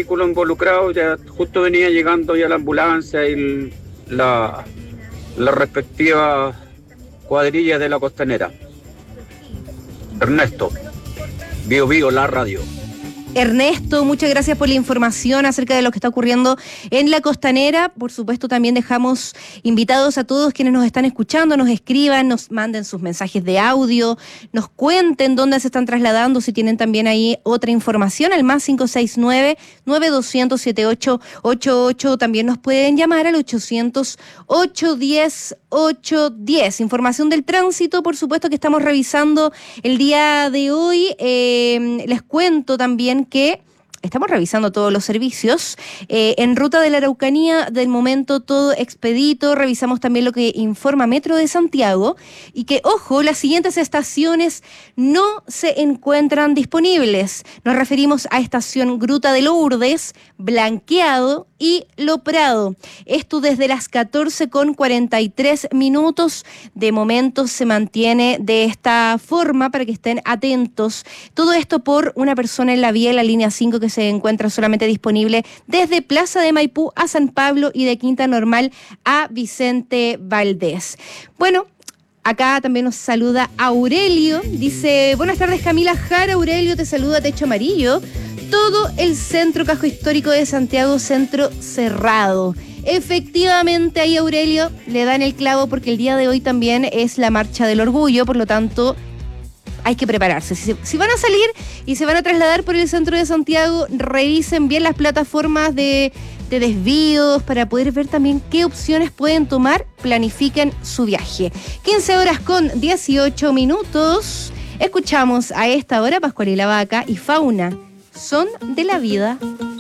vehículos involucrados, ya justo venía llegando ya la ambulancia y la respectiva cuadrilla de la Costanera. Ernesto, Bio Bio, la radio. Ernesto, muchas gracias por la información acerca de lo que está ocurriendo en la Costanera. Por supuesto, también dejamos invitados a todos quienes nos están escuchando, nos escriban, nos manden sus mensajes de audio, nos cuenten dónde se están trasladando, si tienen también ahí otra información, al más 569-9200-7888. También nos pueden llamar al 800-810-810. Información del tránsito, por supuesto, que estamos revisando el día de hoy. Les cuento también que estamos revisando todos los servicios. En ruta de la Araucanía, del momento todo expedito. Revisamos también lo que informa Metro de Santiago. Y que, ojo, las siguientes estaciones no se encuentran disponibles. Nos referimos a estación Gruta de Lourdes, Blanqueado y Lo Prado. Esto desde las 14:43. De momento se mantiene de esta forma para que estén atentos. Todo esto por una persona en la vía, la línea 5, que se encuentra solamente disponible desde Plaza de Maipú a San Pablo y de Quinta Normal a Vicente Valdés. Bueno, acá también nos saluda Aurelio. Dice, buenas tardes Camila Jara. Aurelio te saluda Techo Amarillo. Todo el centro casco histórico de Santiago, centro cerrado. Efectivamente, ahí Aurelio le dan el clavo porque el día de hoy también es la Marcha del Orgullo, por lo tanto hay que prepararse. Si van a salir y se van a trasladar por el centro de Santiago, revisen bien las plataformas de desvíos para poder ver también qué opciones pueden tomar, planifiquen su viaje. 15:18. Escuchamos a esta hora Pascual y la Vaca y Fauna. Son de la vida.